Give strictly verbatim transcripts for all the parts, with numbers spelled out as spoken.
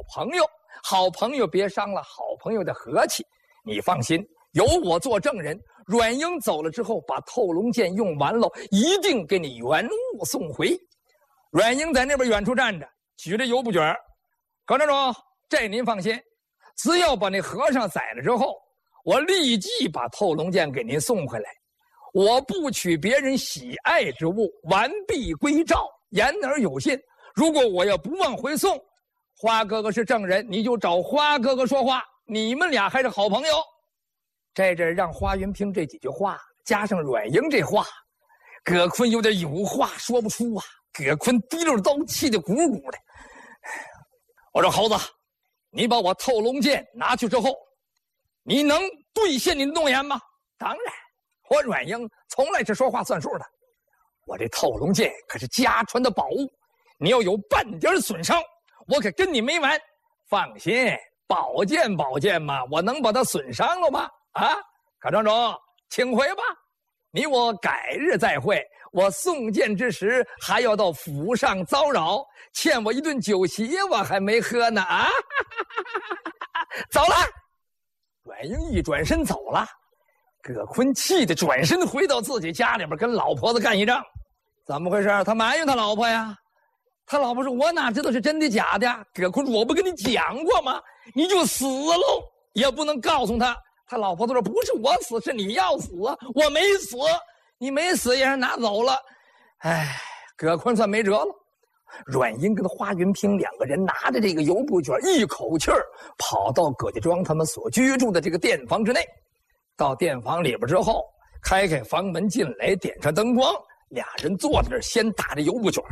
朋友，好朋友别伤了好朋友的和气。你放心，有我做证人，阮英走了之后，把透龙剑用完了，一定给你原物送回。阮英在那边远处站着，举着油布卷。高站长，这您放心，只要把那和尚宰了之后，我立即把透龙剑给您送回来。我不取别人喜爱之物，完璧归赵，言而有信。如果我要不忘回送，花哥哥是证人，你就找花哥哥说话，你们俩还是好朋友。在这让花云平这几句话加上阮英这话，葛坤有点有话说不出啊。葛坤提溜着刀，气得鼓鼓的。我说猴子，你把我透龙剑拿去之后，你能兑现你的诺言吗？当然，我阮英从来是说话算数的。我这透龙剑可是家传的宝物，你要有半点损伤，我可跟你没完。放心，宝剑宝剑嘛，我能把它损伤了吗？啊，葛庄主，请回吧。你我改日再会。我送剑之时还要到府上遭扰，欠我一顿酒席我还没喝呢啊！走了。阮英一转身走了，葛坤气得转身回到自己家里边跟老婆子干一仗。怎么回事？他埋怨他老婆呀。他老婆说：“我哪知道是真的假的呀？”葛坤说：“我不跟你讲过吗？你就死喽，也不能告诉他。”他老婆子说：“不是我死，是你要死啊！我没死，你没死也让人拿走了。”哎，葛坤算没辙了。阮英跟花云平两个人拿着这个油布卷，一口气儿跑到葛家庄他们所居住的这个店房之内。到店房里边之后，开开房门进来，点上灯光，俩人坐在这儿，先打这油布卷。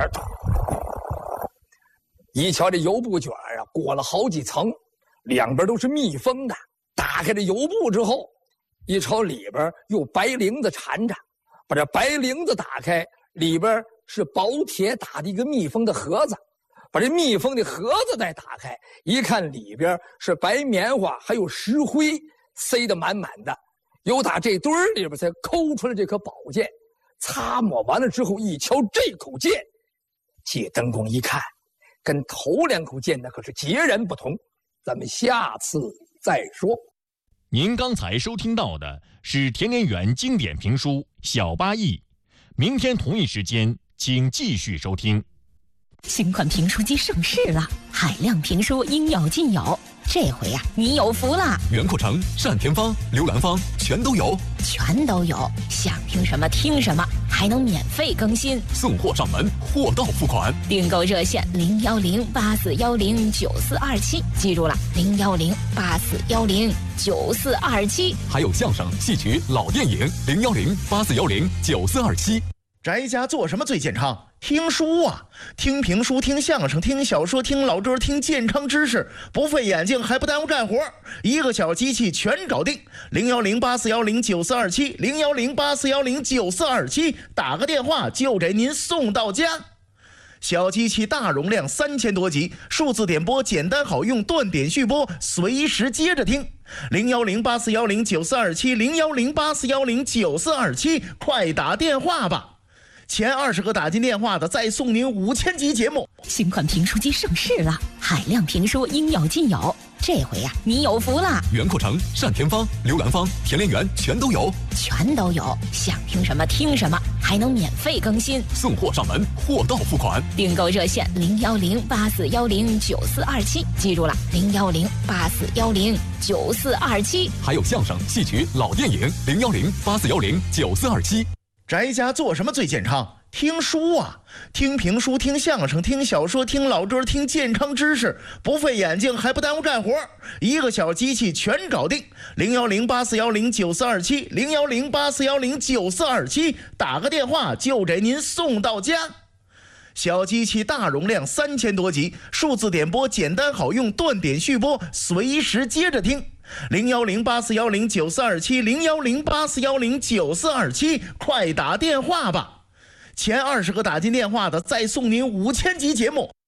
一瞧这油布卷啊，裹了好几层，两边都是密封的。打开这油布之后，一瞅里边有白绫子缠着，把这白绫子打开，里边是薄铁打的一个密封的盒子，把这密封的盒子再打开，一看里边是白棉花，还有石灰，塞得满满的。有打这堆儿里边才抠出来这颗宝剑，擦抹完了之后，一瞧这口剑，借灯光一看，跟头两口剑那可是截然不同。咱们下次再说。 您刚才收听到的是田连元经典评书《小八义》，明天同一时间请继续收听。 新款评书机上市了，海量评书应有尽有。这回呀、啊，你有福了！ 袁阔成、单田芳、刘兰芳全都有， 全都有，想听什么听什么，还能免费更新， 送货上门，货到付款。 订购热线零幺零八四幺零九四二七，记住了，零幺零八四幺零九四二七。 还有相声、戏曲、老电影零幺零八四幺零九四二七。 宅家做什么最健康？听书啊，听评书，听相声，听小说，听老歌，听健康知识，不费眼睛还不耽误干活，一个小机器全搞定。零幺零八四幺零九四二七，零幺零八四幺零九四二七，打个电话就给您送到家。小机器大容量，三千多集，数字点播简单好用，断点续播，随时接着听。零幺零八四幺零九四二七，零幺零八四幺零九四二七，快打电话吧！前二十个打进电话的，再送您五千集节目。 新款评书机上市了，海量评书应有尽有。这回呀、啊，你有福了！ 袁阔成、单田芳、刘兰芳、田连元全都有， 全都有，想听什么听什么，还能免费更新， 送货上门，货到付款。 订购热线零幺零八四幺零九四二七，记住了，零幺零八四幺零九四二七。 还有相声、戏曲、老电影零幺零八四幺零九四二七。 宅家做什么最健康？听书啊，听评书，听相声，听小说，听老歌，听健康知识，不费眼睛还不耽误干活，一个小机器全搞定。零幺零八四幺零九四二七，零幺零八四幺零九四二七，打个电话就给您送到家。小机器大容量，三千多集，数字点播简单好用，断点续播，随时接着听。零幺零八四幺零九四二七，零幺零八四幺零九四二七，快打电话吧！前二十个打进电话的，再送您五千集节目。